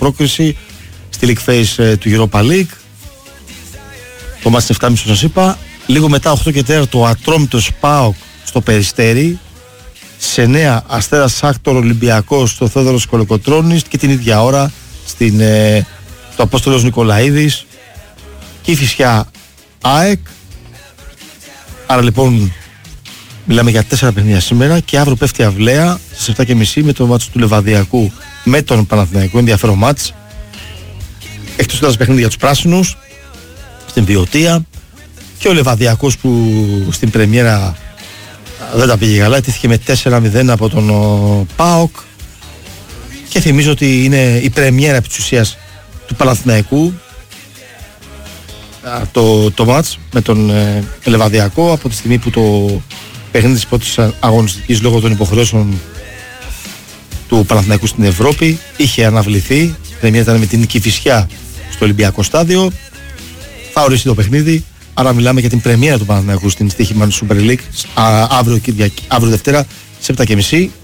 πρόκριση στη League Phase του Europa League. Το μάτς είναι 7.30 σας είπα. Λίγο μετά 8 και 4 το Ατρόμητος ΠΑΟΚ στο Περιστέρι. Σε 9 Αστέρας Σάκτορ Ολυμπιακός στο Θόδωρος Κολοκοτρώνης και την ίδια ώρα στο Απόστολος Νικολαίδης Κηφισιά ΑΕΚ. Άρα λοιπόν μιλάμε για 4 παιχνίδια σήμερα και αύριο πέφτει αυλαία στις 7.30 με το μάτς του Λεβαδιακού με τον Παναθηναϊκό, ενδιαφέρον μάτς. Εκτός του παιχνίδια για τους πράσινους στην Βιωτία και ο Λεβαδιακός που στην πρεμιέρα δεν τα πήγε καλά, ετήθηκε με 4-0 από τον ΠΑΟΚ και θυμίζω ότι είναι η πρεμιέρα επί της ουσίας του Παναθηναϊκού το μάτς με τον Λεβαδιακό από τη στιγμή που το παιχνίδι της πρώτης αγωνιστικής λόγω των υποχρεώσεων του Παναθηναϊκού στην Ευρώπη είχε αναβληθεί. Η πρεμιέρα ήταν με την Κηφισιά στο Ολυμπιακό Στάδιο. Θα ορίσει το παιχνίδι. Άρα μιλάμε για την πρεμιέρα του Παναθηναϊκού στην στοίχημα του Super League αύριο Δευτέρα σε 7.30